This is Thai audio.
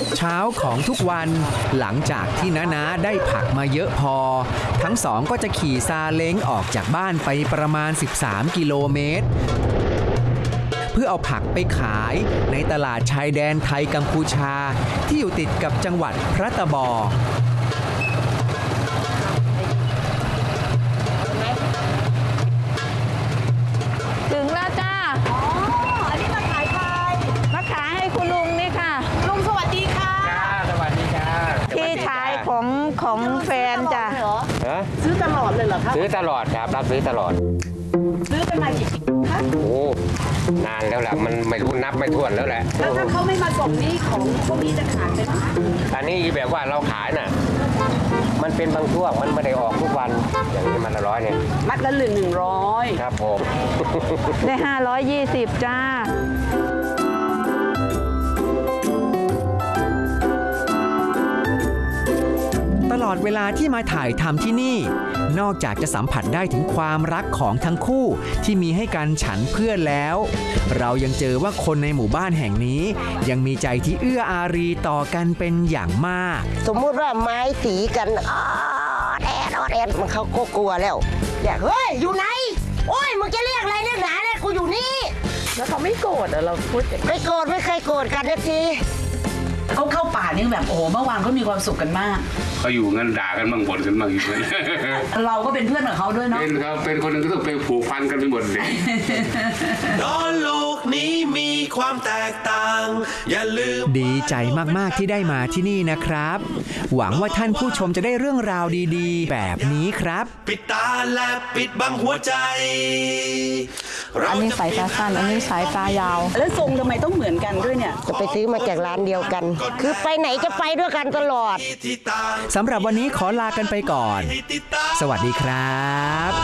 เช้าของทุกวันหลังจากที่น้าได้ผักมาเยอะพอทั้งสองก็จะขี่ซาเล้งออกจากบ้านไปประมาณ13กิโลเมตรเพื่อเอาผักไปขายในตลาดชายแดนไทยกัมพูชาที่อยู่ติดกับจังหวัดพระตะบองถึงแล้วจ้าอ๋ออันนี้มาขายใครมาขายให้คุณลุงนี่ค่ะลุงสวัสดีค่ะสวัสดีจ้าพี่ชายของแฟนจ้ะซื้อตลอดเลยเหรอคะซื้อตลอดครับรับซื้อตลอดซื้อกันมากี่ปีคะโอ้นานแล้วแหละมันไม่รู้นับไม่ถ้วนแล้วแหละแล้วถ้าเขาไม่มาส่งนี่ของพวกนี้จะขายไหมคะอันนี้แบบว่าเราขายน่ะมันเป็นบางช่วงมันไม่ได้ออกทุกวันอย่างนี้มันละ100เนี่ยมัดละ100 ครับผมได้520จ้าตลอดเวลาที่มาถ่ายทำที่นี่นอกจากจะสัมผัสได้ถึงความรักของทั้งคู่ที่มีให้กันฉันเพื่อนแล้วเรายังเจอว่าคนในหมู่บ้านแห่งนี้ยังมีใจที่เอื้ออารีต่อกันเป็นอย่างมากสมมุติว่าไม้สีกันแอดมันเขาก็กลัวแล้วอยากเฮ้ยอยู่ไหนโอ้ยมึงจะเรียกอะไรเรียกหนาเนี่ยกูอยู่นี่แล้วเขาไม่โกรธเหรอเราพูดไม่โกรธไม่เคยโกรธกันนะทีเขาเข้าป่านี่แบบโอ้เมื่อวานเขามีความสุขกันมากเขาอยู่งั้นด่ากันบ้างบ่นกันบ้างอยู่นั้นเราก็เป็นเพื่อนกับเขาด้วยเนาะเป็นครับเป็นคนหนึ่งก็ต้องไปผูกพันกันไปหมดเลยโลกนี้มีความแตกต่างอย่าลืมดีใจมากๆที่ได้มาที่นี่นะครับหวังว่าท่านผู้ชมจะได้เรื่องราวดีๆแบบนี้ครับปิดตาและปิดบังหัวใจอันนี้สายตาสั้นอันนี้สายตายาวแล้วทรงทำไมต้องเหมือนกันด้วยเนี่ยจะไปซื้อมาจากร้านเดียวกันคือไปไหนจะไปด้วยกันตลอดสำหรับวันนี้ขอลากันไปก่อนสวัสดีครับ